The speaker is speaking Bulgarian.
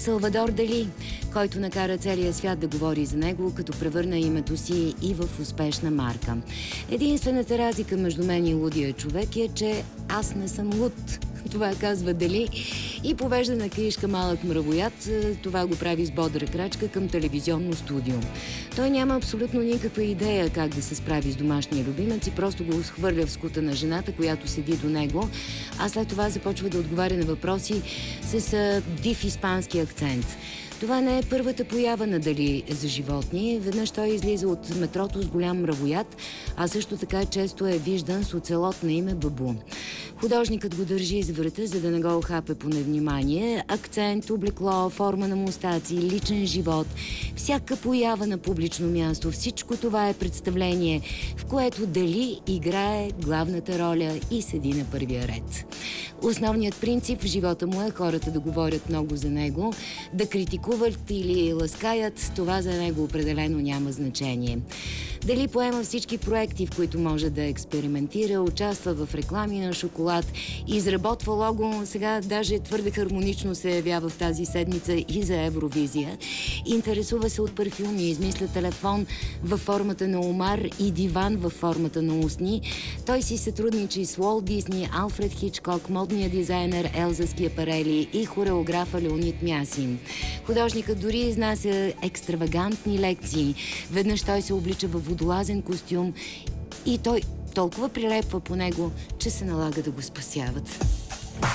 Салвадор Дали, който накара целия свят да говори за него, като превърна името си и в успешна марка. Единствената разлика между мен и лудия човек е, че аз не съм луд. Това казва Дали и повежда на каишка малък мравоят. Това го прави с бодра крачка към телевизионно студио. Той няма абсолютно никаква идея как да се справи с домашния любимец и просто го схвърля в скута на жената, която седи до него, а след това започва да отговаря на въпроси с див испански акцент. Това не е първата поява на Дали за животни. Веднъж той излиза от метрото с голям мравоят, а също така често е виждан с оцелот на име Бабу. Художникът го държи из врата, за да не го охапе по невнимание. Акцент, облекло, форма на мустаци, личен живот, всяка поява на публично място, всичко това е представление, в което Дали играе главната роля и седи на първия ред. Основният принцип в живота му е хората да говорят много за него, да критикуват или ласкаят, това за него определено няма значение. Дали поема всички проекти, в които може да експериментира, участва в реклами на шоколад, изработва лого, сега даже твърде хармонично се явява в тази седмица и за Евровизия. Интересува се от парфюми, измисля телефон във формата на омар и диван във формата на устни. Той си сътрудничи с Уолт Дисни, Алфред Хичкок, модния дизайнер Елза Скиапарели и хореографа Леонид Мясин. Художникът дори изнася екстравагантни лекции. Веднъж той се облича във водолазен костюм и той толкова прилепва по него, че се налага да го спасяват.